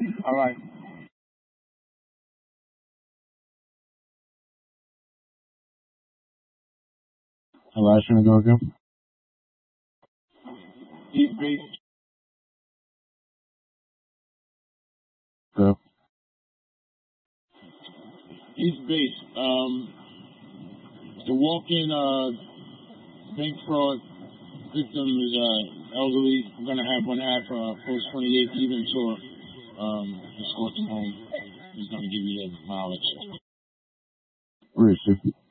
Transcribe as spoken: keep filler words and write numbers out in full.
All right. All right, should we go again? East Beach. Go. East Beach. Um, the walk-in uh, bank fraud victim is uh, elderly. I'm gonna have one ad for uh, post twenty-eighth evening tour. Um, escort them home. He's gonna give you the mileage. Where is she?